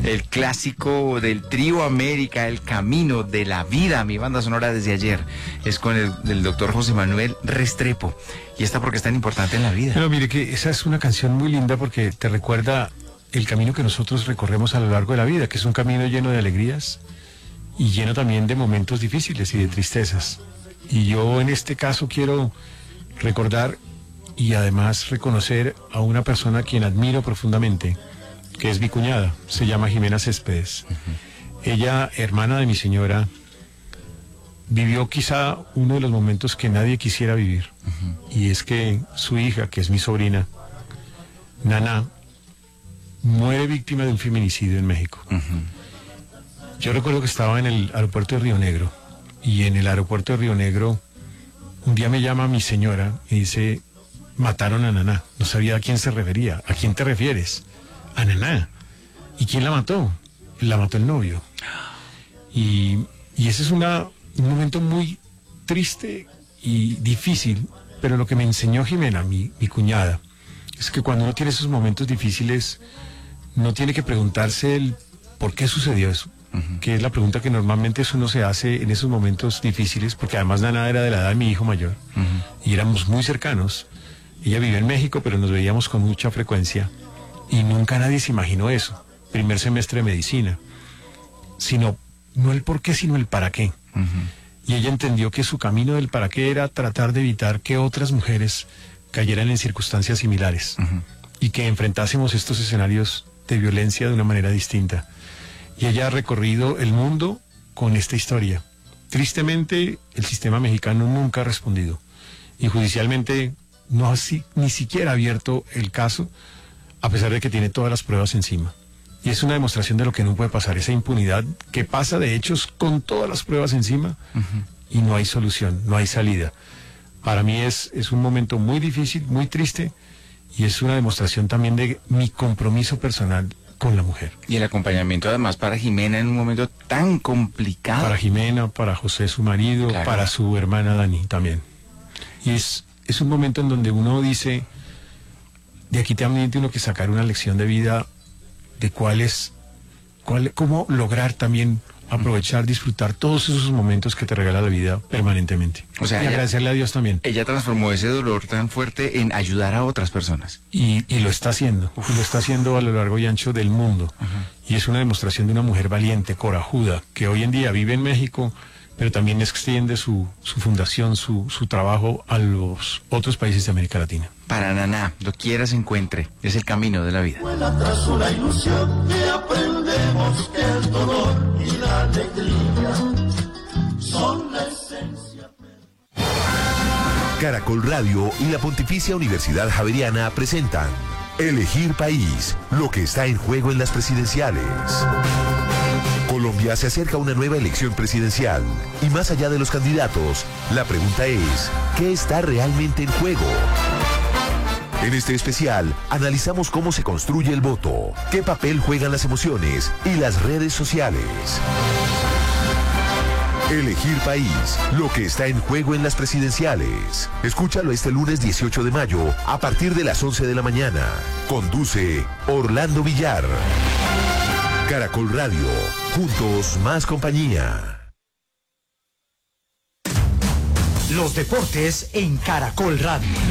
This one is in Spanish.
el clásico del trío América, El Camino de la Vida. Mi banda sonora desde ayer es con el doctor José Manuel Restrepo. Y esta porque es tan importante en la vida. Pero mire que esa es una canción muy linda porque te recuerda el camino que nosotros recorremos a lo largo de la vida, que es un camino lleno de alegrías y lleno también de momentos difíciles y de tristezas. Y yo en este caso quiero recordar y además reconocer a una persona a quien admiro profundamente, que es mi cuñada, se llama Jimena Céspedes. Ella, hermana de mi señora, vivió quizá uno de los momentos que nadie quisiera vivir, y es que su hija, que es mi sobrina, Naná, muere víctima de un feminicidio en México. Yo recuerdo que estaba en el aeropuerto de Río Negro, y en el aeropuerto de Río Negro, un día me llama mi señora y dice, mataron a Naná. No sabía a quién se refería. ¿A quién te refieres? A Naná. ¿Y quién la mató? La mató el novio. Y ese es un momento muy triste y difícil, pero lo que me enseñó Jimena, mi cuñada, es que cuando uno tiene esos momentos difíciles, no tiene que preguntarse el por qué sucedió eso, que es la pregunta que normalmente uno se hace en esos momentos difíciles, porque además Naná era de la edad de mi hijo mayor, y éramos muy cercanos. Ella vive en México, pero nos veíamos con mucha frecuencia, y nunca nadie se imaginó eso, primer semestre de medicina, sino, no el por qué, sino el para qué. Y ella entendió que su camino del para qué era tratar de evitar que otras mujeres cayeran en circunstancias similares, y que enfrentásemos estos escenarios de violencia de una manera distinta. Y ella ha recorrido el mundo con esta historia. Tristemente, el sistema mexicano nunca ha respondido, y judicialmente no ha ni siquiera abierto el caso, a pesar de que tiene todas las pruebas encima. Y es una demostración de lo que no puede pasar, esa impunidad que pasa de hechos con todas las pruebas encima, y no hay solución, no hay salida. Para mí es un momento muy difícil, muy triste, y es una demostración también de mi compromiso personal con la mujer. Y el acompañamiento además para Jimena en un momento tan complicado. Para Jimena, para José, su marido, claro, para su hermana Dani también. Y es un momento en donde uno dice, de aquí también tiene uno que sacar una lección de vida de cómo lograr también aprovechar, disfrutar todos esos momentos que te regala la vida permanentemente. O sea, y agradecerle a Dios también. Ella transformó ese dolor tan fuerte en ayudar a otras personas. Y lo está haciendo. Y lo está haciendo a lo largo y ancho del mundo. Y es una demostración de una mujer valiente, corajuda, que hoy en día vive en México, pero también extiende su fundación, su trabajo a los otros países de América Latina. Para Naná, lo quiera se encuentre, es el camino de la vida. Tras una ilusión y aprendemos que el dolor y la alegría son la esencia. Caracol Radio y la Pontificia Universidad Javeriana presentan Elegir País, lo que está en juego en las presidenciales. Colombia se acerca a una nueva elección presidencial y más allá de los candidatos, la pregunta es, ¿qué está realmente en juego? En este especial, analizamos cómo se construye el voto, qué papel juegan las emociones y las redes sociales. Elegir País, lo que está en juego en las presidenciales. Escúchalo este lunes 18 de mayo a partir de las 11 de la mañana. Conduce Orlando Villar. Caracol Radio, juntos más compañía. Los deportes en Caracol Radio.